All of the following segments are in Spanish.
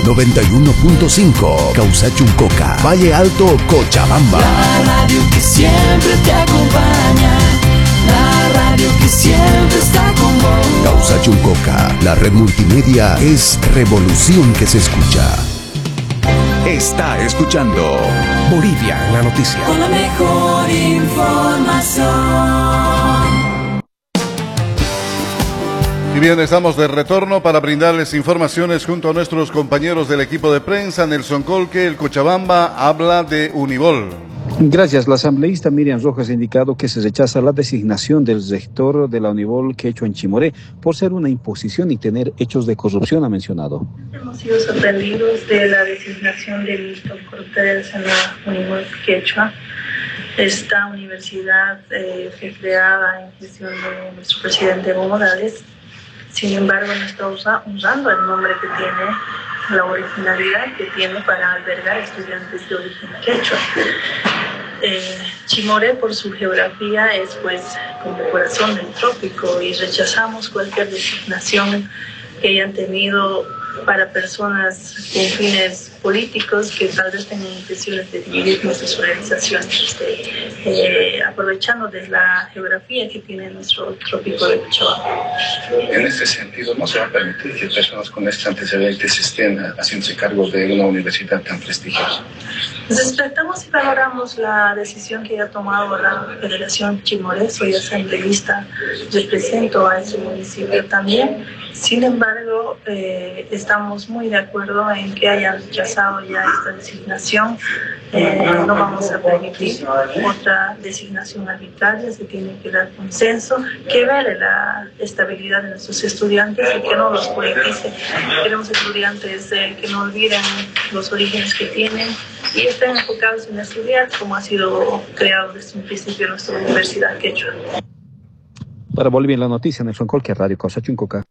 91.5 Causachuncoca, Valle Alto, Cochabamba. La radio que siempre te acompaña, la radio que siempre está con vos. Causachuncoca, la red multimedia es revolución que se escucha. Está escuchando Bolivia en la noticia. Con la mejor información. Y bien, estamos de retorno para brindarles informaciones junto a nuestros compañeros del equipo de prensa. Nelson Colque, el Cochabamba, habla de Unibol. Gracias. La asambleísta Miriam Rojas ha indicado que se rechaza la designación del rector de la Unibol Quechua en Chimoré por ser una imposición y tener hechos de corrupción, ha mencionado. Hemos sido sorprendidos de la designación de Milton Cortés en la Unibol Quechua. Esta universidad fue creada en gestión de nuestro presidente Evo Morales. Sin embargo, no está usando el nombre que tiene, la originalidad que tiene para albergar estudiantes de origen quechua. Chimoré, por su geografía, es pues como el corazón del trópico y rechazamos cualquier designación que hayan tenido para personas con fines políticos que tal vez tengan intenciones de dividir nuestras organizaciones, aprovechando de la geografía que tiene nuestro trópico de Cochabamba. En este sentido, no se va a permitir que personas con estos antecedentes estén haciéndose cargo de una universidad tan prestigiosa. Respetamos y valoramos la decisión que ha tomado la Federación Chimoré. Soy asambleísta, represento a ese municipio también. Sin embargo, estamos muy de acuerdo en que hayan rechazado ya esta designación. No vamos a permitir otra designación arbitraria. Se tiene que dar consenso, que vele la estabilidad de nuestros estudiantes y que no los politice. Queremos estudiantes que no olviden los orígenes que tienen y estén enfocados en estudiar como ha sido creado desde un principio nuestra Universidad Quechua. Para Bolivia en la noticia, Nelson Colque, Radio Causachuncoca.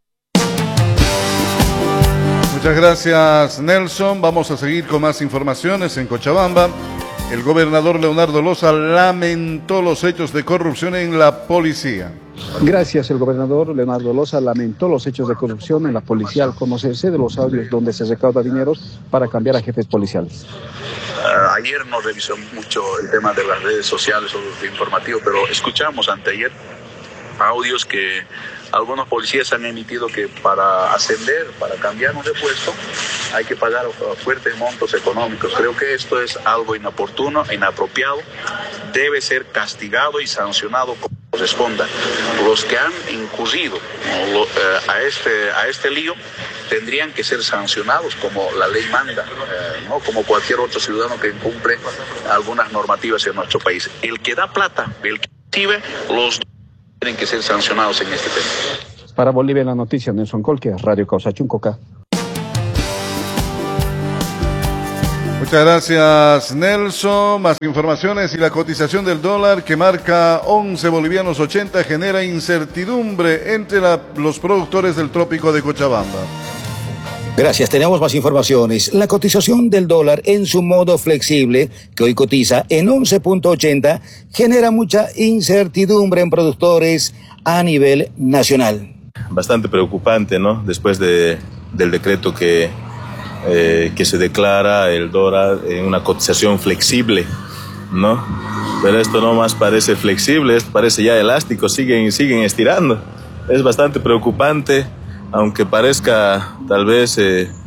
Muchas gracias, Nelson. Vamos a seguir con más informaciones en Cochabamba. El gobernador Leonardo Loza lamentó los hechos de corrupción en la policía. Gracias. El gobernador Leonardo Loza lamentó los hechos de corrupción en la policía al conocerse de los audios donde se recauda dinero para cambiar a jefes policiales. Ayer no revisó mucho el tema de las redes sociales o de informativo, pero escuchamos anteayer audios que algunos policías han emitido que para ascender, para cambiarnos de puesto, hay que pagar fuertes montos económicos. Creo que esto es algo inoportuno, inapropiado, debe ser castigado y sancionado como corresponda. Los que han incurrido a este lío tendrían que ser sancionados como la ley manda, ¿no? Como cualquier otro ciudadano que incumple algunas normativas en nuestro país. El que da plata, el que recibe, los tienen que ser sancionados en este tema. Para Bolivia en la noticia, Nelson Colque, Radio Causachuncoca. Muchas gracias, Nelson. Más informaciones. Y la cotización del dólar, que marca 11 bolivianos 80, genera incertidumbre entre los productores del trópico de Cochabamba. Gracias, tenemos más informaciones. La cotización del dólar en su modo flexible, que hoy cotiza en 11.80, genera mucha incertidumbre en productores a nivel nacional. Bastante preocupante, ¿no? Después del decreto que se declara el dólar en una cotización flexible, ¿no? Pero esto no más parece flexible, esto parece ya elástico, siguen estirando. Es bastante preocupante, aunque parezca tal vez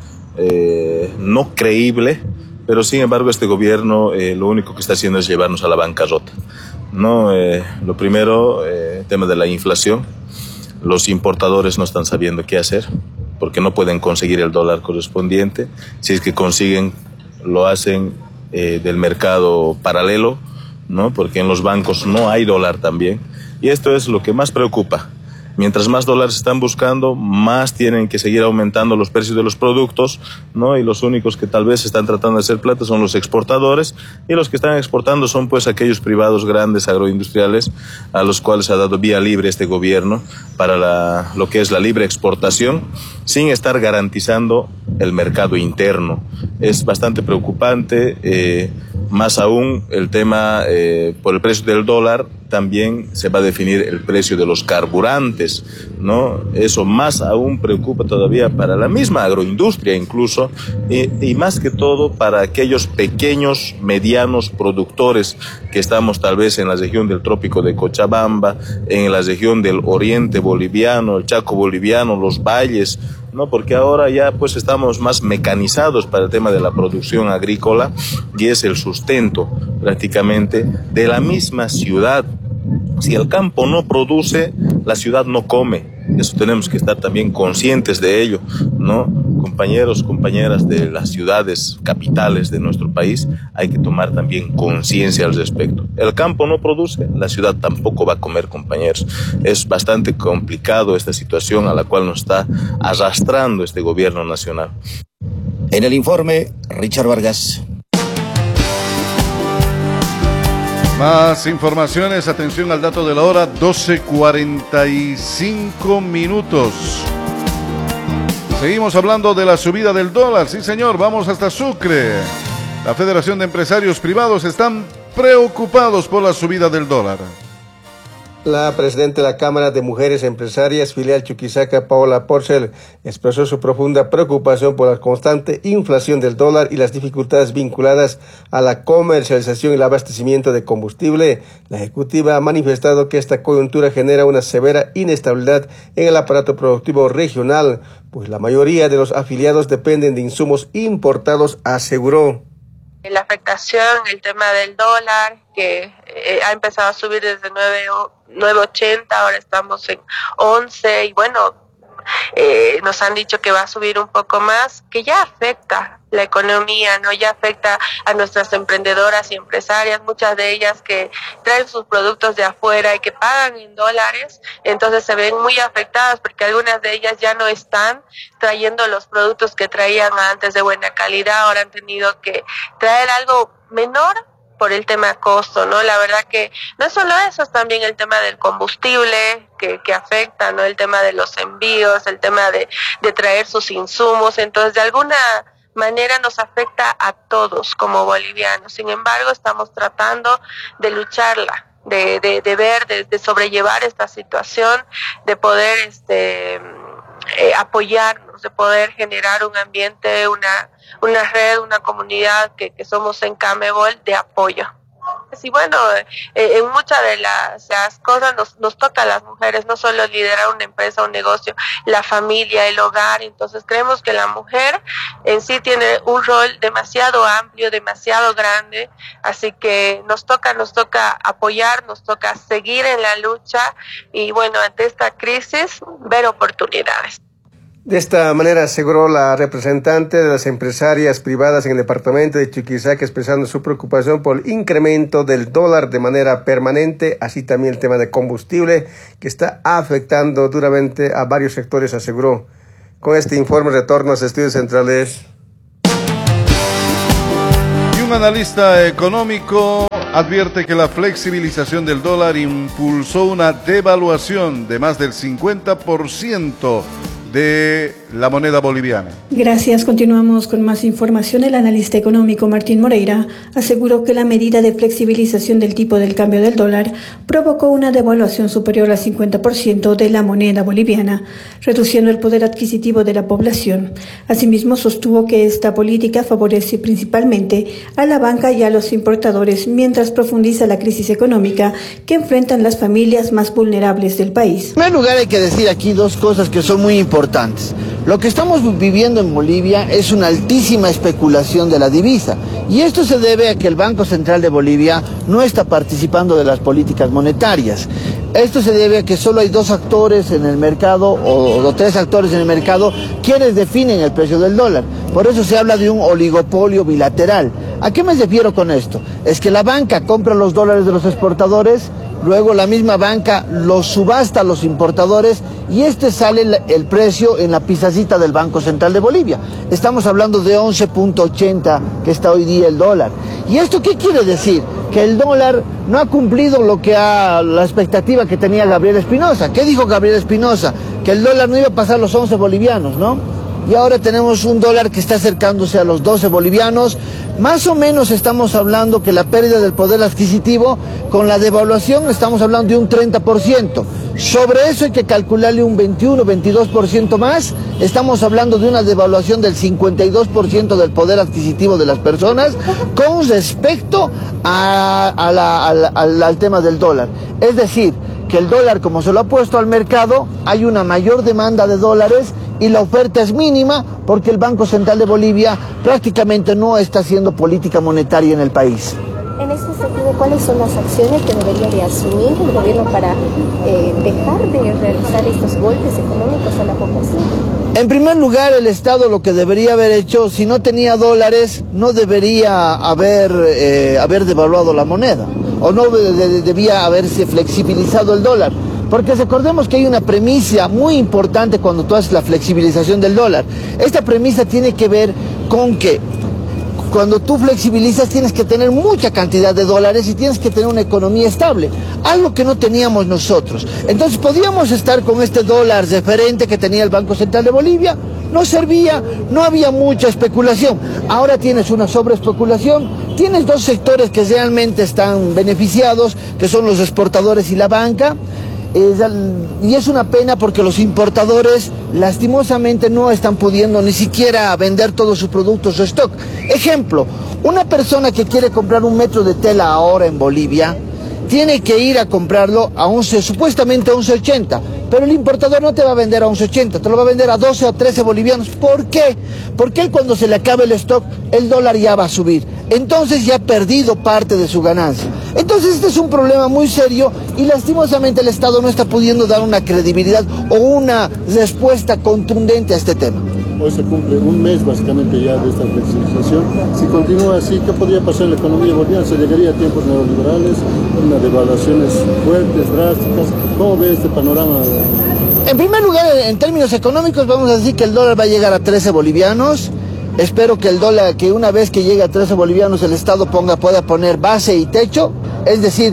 no creíble, pero sin embargo este gobierno lo único que está haciendo es llevarnos a la bancarrota, ¿no? Lo primero, tema de la inflación. Los importadores no están sabiendo qué hacer porque no pueden conseguir el dólar correspondiente. Si es que consiguen, lo hacen del mercado paralelo, ¿no? Porque en los bancos no hay dólar también. Y esto es lo que más preocupa. Mientras más dólares están buscando, más tienen que seguir aumentando los precios de los productos, ¿no? Y los únicos que tal vez están tratando de hacer plata son los exportadores, y los que están exportando son pues aquellos privados grandes agroindustriales a los cuales ha dado vía libre este gobierno para lo que es la libre exportación, sin estar garantizando el mercado interno. es bastante preocupante, más aún el tema por el precio del dólar. También se va a definir el precio de los carburantes, ¿no? Eso más aún preocupa todavía para la misma agroindustria incluso, y más que todo para aquellos pequeños, medianos productores que estamos tal vez en la región del trópico de Cochabamba, en la región del oriente boliviano, el Chaco boliviano, los valles, ¿no? Porque ahora ya pues estamos más mecanizados para el tema de la producción agrícola y es el sustento prácticamente de la misma ciudad. Si el campo no produce, la ciudad no come. Eso tenemos que estar también conscientes de ello, ¿no? Compañeros, compañeras de las ciudades capitales de nuestro país, hay que tomar también conciencia al respecto. El campo no produce, la ciudad tampoco va a comer, compañeros. Es bastante complicado esta situación a la cual nos está arrastrando este gobierno nacional. En el informe, Richard Vargas. Más informaciones, atención al dato de la hora, 12:45 minutos. Seguimos hablando de la subida del dólar, sí señor, vamos hasta Sucre. La Federación de Empresarios Privados están preocupados por la subida del dólar. La presidenta de la Cámara de Mujeres Empresarias, filial Chuquisaca, Paola Porcel, expresó su profunda preocupación por la constante inflación del dólar y las dificultades vinculadas a la comercialización y el abastecimiento de combustible. La ejecutiva ha manifestado que esta coyuntura genera una severa inestabilidad en el aparato productivo regional, pues la mayoría de los afiliados dependen de insumos importados, aseguró. La afectación, el tema del dólar, que ha empezado a subir desde 9.80, ahora estamos en 11, y bueno, nos han dicho que va a subir un poco más, que ya afecta la economía, ¿no? Ya afecta a nuestras emprendedoras y empresarias, muchas de ellas que traen sus productos de afuera y que pagan en dólares, entonces se ven muy afectadas porque algunas de ellas ya no están trayendo los productos que traían antes de buena calidad, ahora han tenido que traer algo menor por el tema costo, ¿no? La verdad que no es solo eso, es también el tema del combustible que afecta, ¿no? El tema de los envíos, el tema de traer sus insumos, entonces de alguna manera nos afecta a todos como bolivianos. Sin embargo, estamos tratando de lucharla, de sobrellevar esta situación, de poder apoyarnos, de poder generar un ambiente, una red, una comunidad que somos en Camebol de apoyo. Y bueno, en muchas de las cosas nos toca a las mujeres, no solo liderar una empresa, un negocio, la familia, el hogar. Entonces creemos que la mujer en sí tiene un rol demasiado amplio, demasiado grande, así que nos toca apoyar, nos toca seguir en la lucha y bueno, ante esta crisis, ver oportunidades. De esta manera aseguró la representante de las empresarias privadas en el departamento de Chuquisaca, expresando su preocupación por el incremento del dólar de manera permanente, así también el tema de combustible que está afectando duramente a varios sectores, aseguró. Con este informe retorno a los estudios centrales. Y un analista económico advierte que la flexibilización del dólar impulsó una devaluación de más del 50% de la moneda boliviana. Gracias. Continuamos con más información. El analista económico Martín Moreira aseguró que la medida de flexibilización del tipo del cambio del dólar provocó una devaluación superior al 50% de la moneda boliviana, reduciendo el poder adquisitivo de la población. Asimismo, sostuvo que esta política favorece principalmente a la banca y a los importadores, mientras profundiza la crisis económica que enfrentan las familias más vulnerables del país. En primer lugar, hay que decir aquí dos cosas que son muy importantes. Lo que estamos viviendo en Bolivia es una altísima especulación de la divisa, y esto se debe a que el Banco Central de Bolivia no está participando de las políticas monetarias. Esto se debe a que solo hay dos actores en el mercado, o tres actores en el mercado, quienes definen el precio del dólar. Por eso se habla de un oligopolio bilateral. ¿A qué me refiero con esto? Es que la banca compra los dólares de los exportadores, luego la misma banca los subasta a los importadores y sale el precio en la pizzacita del Banco Central de Bolivia. Estamos hablando de 11.80 que está hoy día el dólar. ¿Y esto qué quiere decir? Que el dólar no ha cumplido la expectativa que tenía Gabriel Espinosa. ¿Qué dijo Gabriel Espinosa? Que el dólar no iba a pasar los 11 bolivianos, ¿no? y ahora tenemos un dólar que está acercándose a los 12 bolivianos. Más o menos estamos hablando que la pérdida del poder adquisitivo con la devaluación estamos hablando de un 30%. Sobre eso hay que calcularle un 21, 22% más. Estamos hablando de una devaluación del 52% del poder adquisitivo de las personas con respecto al tema del dólar. Es decir, que el dólar, como se lo ha puesto al mercado, hay una mayor demanda de dólares y la oferta es mínima porque el Banco Central de Bolivia prácticamente no está haciendo política monetaria en el país. En este sentido, ¿cuáles son las acciones que debería de asumir el gobierno para dejar de realizar estos golpes económicos a la población? En primer lugar, el Estado lo que debería haber hecho, si no tenía dólares, no debería haber devaluado la moneda, o no debía haberse flexibilizado el dólar. Porque recordemos que hay una premisa muy importante cuando tú haces la flexibilización del dólar. Esta premisa tiene que ver con que cuando tú flexibilizas tienes que tener mucha cantidad de dólares y tienes que tener una economía estable, algo que no teníamos nosotros. Entonces podíamos estar con este dólar referente que tenía el Banco Central de Bolivia, no servía, no había mucha especulación. Ahora tienes una sobreespeculación, tienes dos sectores que realmente están beneficiados, que son los exportadores y la banca. Y es una pena porque los importadores lastimosamente no están pudiendo ni siquiera vender todos sus productos o stock. Ejemplo, una persona que quiere comprar un metro de tela ahora en Bolivia tiene que ir a comprarlo a supuestamente a 11.80, pero el importador no te va a vender a 11.80, te lo va a vender a 12 o 13 bolivianos. ¿Por qué? Porque él cuando se le acabe el stock, el dólar ya va a subir. Entonces ya ha perdido parte de su ganancia. Entonces este es un problema muy serio y lastimosamente el Estado no está pudiendo dar una credibilidad o una respuesta contundente a este tema. Hoy se cumple un mes básicamente ya de esta flexibilización. Si continúa así, ¿qué podría pasar en la economía boliviana? ¿Se llegaría a tiempos neoliberales, unas devaluaciones fuertes, drásticas? ¿Cómo ve este panorama? En primer lugar, en términos económicos, vamos a decir que el dólar va a llegar a 13 bolivianos. Espero que el dólar, que una vez que llegue a 13 bolivianos, el Estado pueda poner base y techo. Es decir,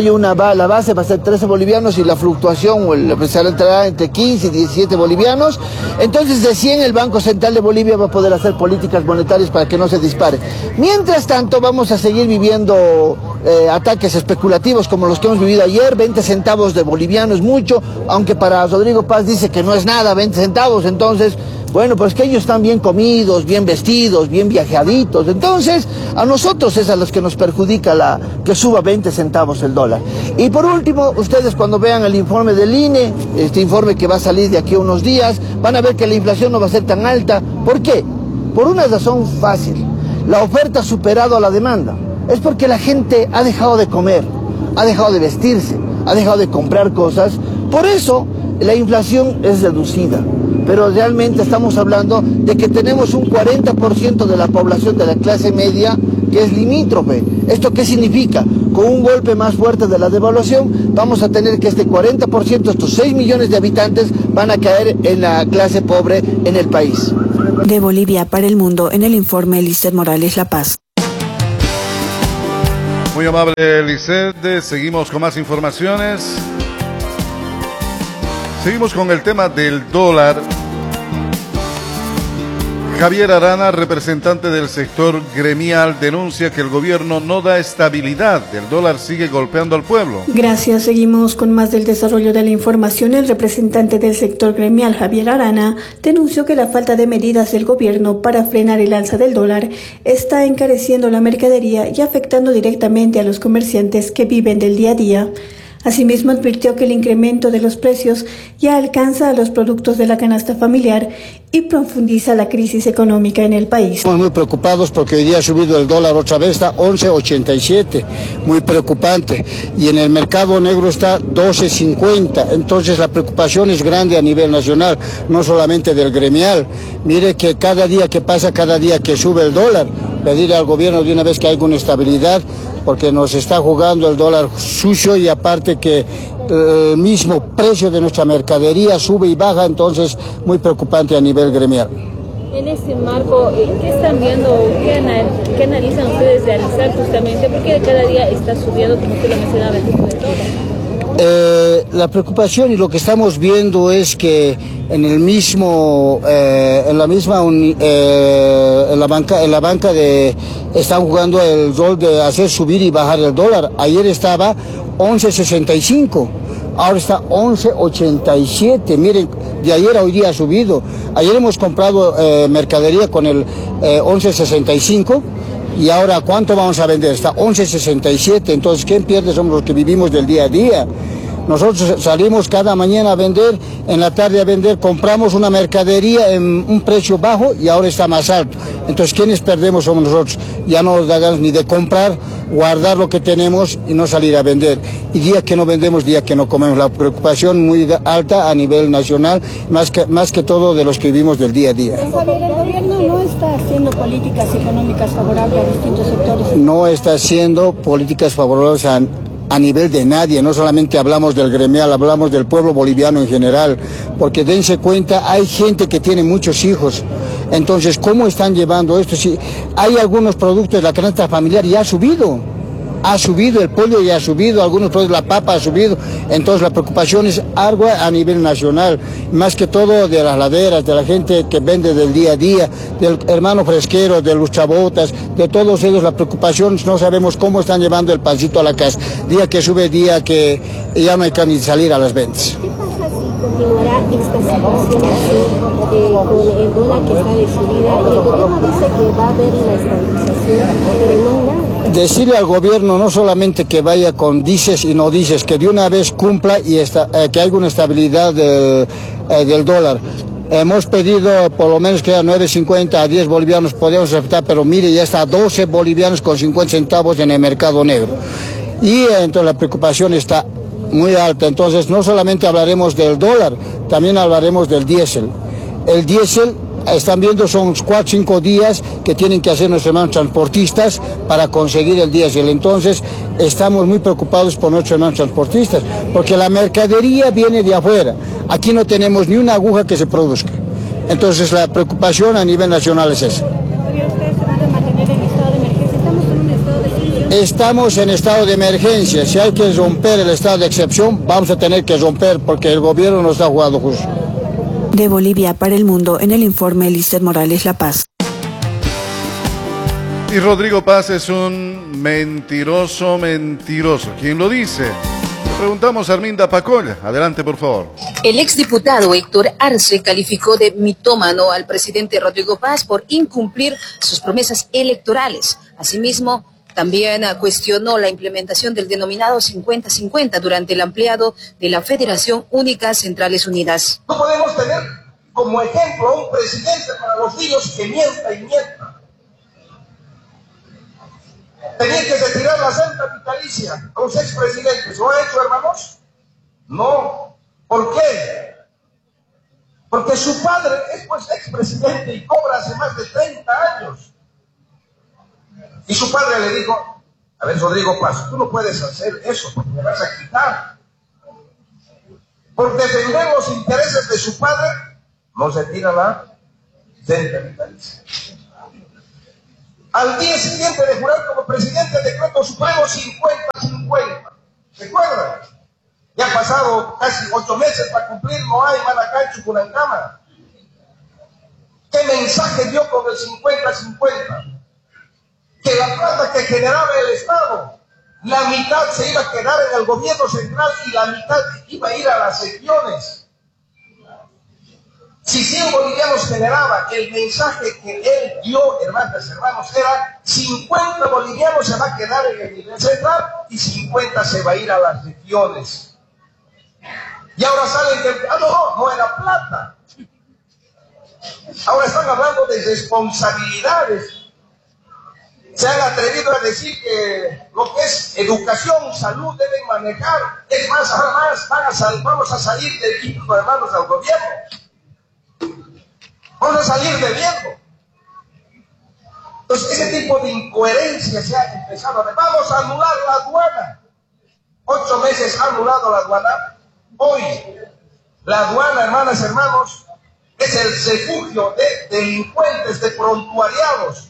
la base va a ser 13 bolivianos y la fluctuación entrará entre 15 y 17 bolivianos. Entonces, recién el Banco Central de Bolivia va a poder hacer políticas monetarias para que no se dispare. Mientras tanto, vamos a seguir viviendo ataques especulativos como los que hemos vivido ayer. 20 centavos de boliviano es mucho, aunque para Rodrigo Paz dice que no es nada 20 centavos. Entonces, bueno, pues que ellos están bien comidos, bien vestidos, bien viajaditos. Entonces, a nosotros es a los que nos perjudica que suba 20 centavos el dólar. Y por último, ustedes cuando vean el informe del INE, este informe que va a salir de aquí a unos días, van a ver que la inflación no va a ser tan alta. ¿Por qué? Por una razón fácil. La oferta ha superado a la demanda. Es porque la gente ha dejado de comer, ha dejado de vestirse, ha dejado de comprar cosas. Por eso, la inflación es reducida. Pero realmente estamos hablando de que tenemos un 40% de la población de la clase media que es limítrofe. ¿Esto qué significa? Con un golpe más fuerte de la devaluación, vamos a tener que este 40%, estos 6 millones de habitantes, van a caer en la clase pobre en el país. De Bolivia para el mundo, en el informe Lizeth Morales, La Paz. Muy amable, Lizeth. Seguimos con más informaciones. Seguimos con el tema del dólar. Javier Arana, representante del sector gremial, denuncia que el gobierno no da estabilidad. El dólar sigue golpeando al pueblo. Gracias. Seguimos con más del desarrollo de la información. El representante del sector gremial, Javier Arana, denunció que la falta de medidas del gobierno para frenar el alza del dólar está encareciendo la mercadería y afectando directamente a los comerciantes que viven del día a día. Asimismo, advirtió que el incremento de los precios ya alcanza a los productos de la canasta familiar y profundiza la crisis económica en el país. Estamos muy preocupados porque hoy día ha subido el dólar otra vez, está 11.87, muy preocupante. Y en el mercado negro está 12.50, entonces la preocupación es grande a nivel nacional, no solamente del gremial. Mire que cada día que pasa, cada día que sube el dólar, pedirle al gobierno de una vez que haya una estabilidad, porque nos está jugando el dólar sucio y aparte que el mismo precio de nuestra mercadería sube y baja, entonces muy preocupante a nivel gremial. En este marco, ¿qué están viendo, qué analizan ustedes realizar justamente? Porque cada día está subiendo, como usted lo mencionaba, el tipo de dólar. La preocupación y lo que estamos viendo es que en el mismo, en la banca están jugando el rol de hacer subir y bajar el dólar. Ayer estaba 11.65, ahora está 11.87. Miren, de ayer a hoy día ha subido. Ayer hemos comprado mercadería con el 11.65. Y ahora, ¿cuánto vamos a vender? Está 11.67, entonces, ¿quién pierde? Somos los que vivimos del día a día. Nosotros salimos cada mañana a vender, en la tarde a vender, compramos una mercadería en un precio bajo y ahora está más alto. Entonces, ¿quiénes perdemos? Somos nosotros. Ya no nos da ganas ni de comprar, guardar lo que tenemos y no salir a vender. Y día que no vendemos, día que no comemos. La preocupación muy alta a nivel nacional, más que todo de los que vivimos del día a día. Javier, el gobierno no está haciendo políticas económicas favorables a distintos sectores. No está haciendo políticas favorables a nivel de nadie, no solamente hablamos del gremial, hablamos del pueblo boliviano en general, porque dense cuenta, hay gente que tiene muchos hijos, entonces, ¿cómo están llevando esto? Si hay algunos productos de la canasta familiar y ha subido el pollo ya ha subido, algunos productos, la papa ha subido, entonces la preocupación es algo a nivel nacional, más que todo de las laderas, de la gente que vende del día a día, del hermano fresquero, de los chabotas, de todos ellos la preocupación, no sabemos cómo están llevando el pancito a la casa, día que sube, día que ya no hay que ni salir a las ventas. ¿Qué pasa si continuará esta situación así, con el dólar que está de subida y el gobierno dice que va a haber una estabilización, pero no hay nada? Decirle al gobierno no solamente que vaya con dices y no dices, que de una vez cumpla y que haya una estabilidad del dólar. Hemos pedido por lo menos que a 9.50 a 10 bolivianos podemos aceptar, pero mire, ya está a 12 bolivianos con 50 centavos en el mercado negro. Y entonces la preocupación está muy alta. Entonces no solamente hablaremos del dólar, también hablaremos del diésel. El diésel, están viendo, son 4 o 5 días que tienen que hacer nuestros hermanos transportistas para conseguir el diésel. Entonces, estamos muy preocupados por nuestros hermanos transportistas, porque la mercadería viene de afuera. Aquí no tenemos ni una aguja que se produzca. Entonces, la preocupación a nivel nacional es esa. ¿Ustedes se van a mantener en estado de emergencia? ¿Estamos en un estado de excepción? Estamos en estado de emergencia. Si hay que romper el estado de excepción, vamos a tener que romper, porque el gobierno no está jugando justo. De Bolivia para el mundo, en el informe Lisset Morales, La Paz. Y Rodrigo Paz es un mentiroso. ¿Quién lo dice? Le preguntamos a Arminda Pacolla. Adelante, por favor. El exdiputado Héctor Arce calificó de mitómano al presidente Rodrigo Paz por incumplir sus promesas electorales. Asimismo, también cuestionó la implementación del denominado 50-50 durante el ampliado de la Federación Única Centrales Unidas. No podemos tener como ejemplo a un presidente para los niños que mienta y mienta. Tenía que retirar la renta vitalicia a los expresidentes. ¿Lo ha hecho, hermanos? No. ¿Por qué? Porque su padre es pues expresidente y cobra hace más de 30 años. Y su padre le dijo, a ver, Rodrigo Paz, tú no puedes hacer eso porque me vas a quitar. Por defender los intereses de su padre, no se tira la renta vitalicia. Al día siguiente de jurar como presidente del decreto supremo 50-50. ¿Recuerdan? Ya han pasado casi 8 meses para cumplir, no hay Manacay, Chucunancama. ¿Qué mensaje dio con el 50-50? Que la plata que generaba el Estado, la mitad se iba a quedar en el gobierno central y la mitad iba a ir a las regiones. Si 100 bolivianos generaba, el mensaje que él dio, hermanos, era 50 bolivianos se va a quedar en el nivel central y 50 se va a ir a las regiones. Y ahora salen que, no era plata. Ahora están hablando de responsabilidades. Se han atrevido a decir que lo que es educación, salud deben manejar. Es más, ahora más vamos a salir debiendo, hermanos, al gobierno. Vamos a salir debiendo. Entonces, ese tipo de incoherencia se ha empezado a ver. Vamos a anular la aduana. 8 meses ha anulado la aduana. Hoy, la aduana, hermanas, hermanos, es el refugio de delincuentes, de prontuariados.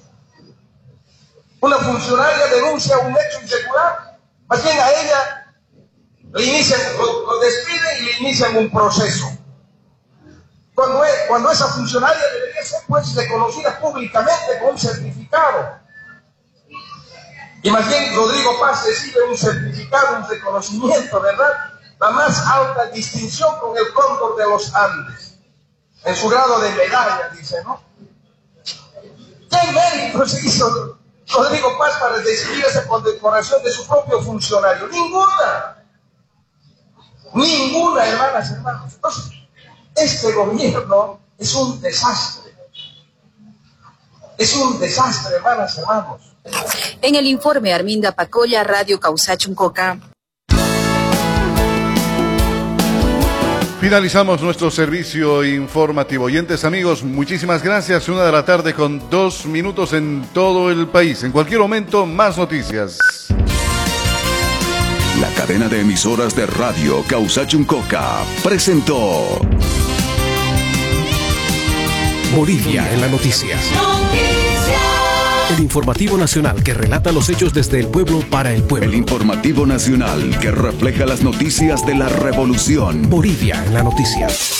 Una funcionaria denuncia un hecho irregular, más bien a ella lo despiden y le inician un proceso. Cuando esa funcionaria debería ser pues reconocida públicamente con un certificado. Y más bien Rodrigo Paz recibe un certificado, un reconocimiento, ¿verdad? La más alta distinción con el Cóndor de los Andes, en su grado de medalla, dice, ¿no? ¿Qué mérito se hizo Rodrigo Paz para recibir esa condecoración de su propio funcionario? Ninguna, hermanas, hermanos. Entonces, este gobierno es un desastre. Es un desastre, hermanas, hermanos. En el informe, Arminda Pacolla, Radio Causachuncoca. Finalizamos nuestro servicio informativo. Oyentes, amigos, muchísimas gracias. 1:00 p.m. con 2 minutos en todo el país. En cualquier momento, más noticias. La cadena de emisoras de Radio Causachuncoca presentó Bolivia en las noticias. El informativo nacional que relata los hechos desde el pueblo para el pueblo. El informativo nacional que refleja las noticias de la revolución. Bolivia en las noticias.